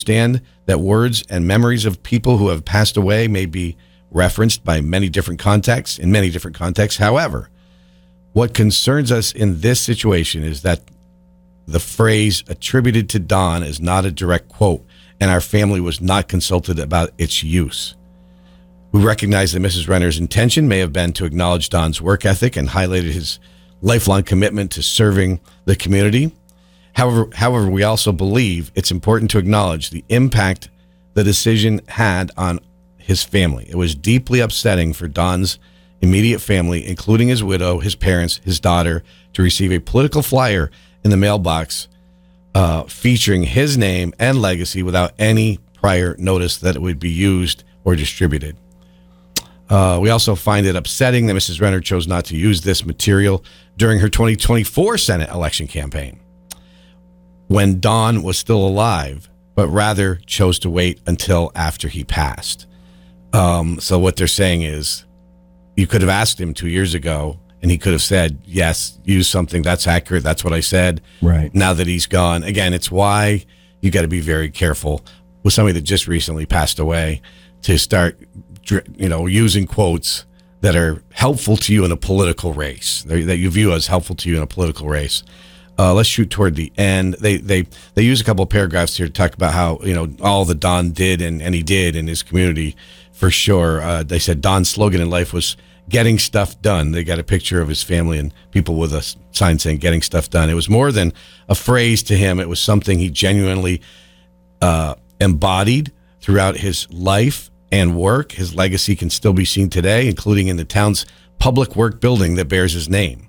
understand that words and memories of people who have passed away may be referenced by many different contexts, in many different contexts. However, what concerns us in this situation is that the phrase attributed to Don is not a direct quote, and our family was not consulted about its use. We recognize that Mrs. Renner's intention may have been to acknowledge Don's work ethic and highlighted his lifelong commitment to serving the community. However, we also believe it's important to acknowledge the impact the decision had on his family. It was deeply upsetting for Don's immediate family, including his widow, his parents, his daughter, to receive a political flyer in the mailbox featuring his name and legacy without any prior notice that it would be used or distributed. We also find it upsetting that Mrs. Renner chose not to use this material during her 2024 Senate election campaign, when Don was still alive, but rather chose to wait until after he passed. So what they're saying is, you could have asked him 2 years ago, and he could have said, yes, use something that's accurate. That's what I said. Right. Now that he's gone. Again, it's why you got to be very careful with somebody that just recently passed away to start, using quotes that are helpful to you in a political race, that you view as helpful to you in a political race. Let's shoot toward the end. They use a couple of paragraphs here to talk about how, all that Don did and he did in his community, for sure. They said Don's slogan in life was getting stuff done. They got a picture of his family and people with a sign saying getting stuff done. It was more than a phrase to him. It was something he genuinely embodied throughout his life and work. His legacy can still be seen today, including in the town's public work building that bears his name.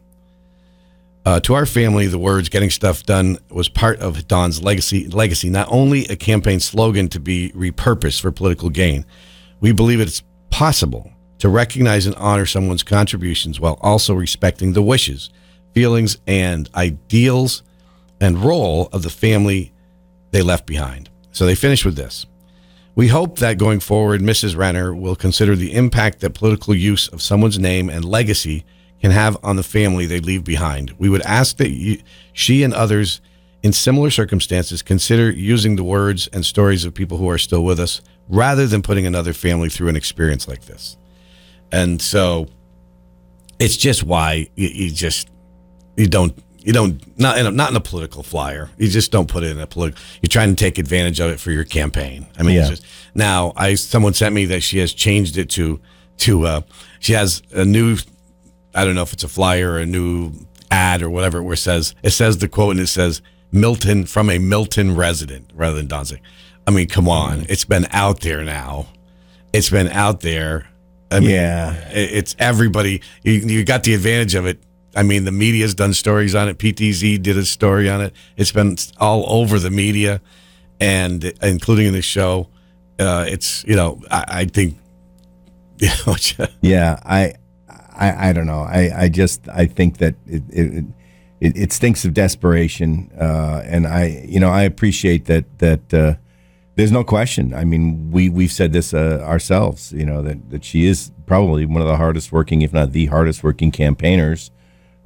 To our family, the words "getting stuff done" was part of Don's legacy, not only a campaign slogan to be repurposed for political gain. We believe it's possible to recognize and honor someone's contributions while also respecting the wishes, feelings, and ideals and role of the family they left behind. So they finish with this. We hope that going forward, Mrs. Renner will consider the impact that political use of someone's name and legacy can have on the family they leave behind. We would ask that she and others in similar circumstances consider using the words and stories of people who are still with us rather than putting another family through an experience like this. And so it's just why you don't, not in a political flyer. You just don't put it in a political, you're trying to take advantage of it for your campaign. I mean, someone sent me that she has changed it to she has a new, I don't know if it's a flyer or a new ad or whatever, where it says the quote and it says Milton, from a Milton resident, rather than Danzig. I mean, come on. It's been out there now. It's been out there. I mean, it's everybody. You got the advantage of it. I mean, the media's done stories on it. PTZ did a story on it. It's been all over the media, and including in the show. I think. I don't know. I think that it stinks of desperation, and I appreciate that. There's no question. I mean, we've said this ourselves. That she is probably one of the hardest working, if not the hardest working, campaigners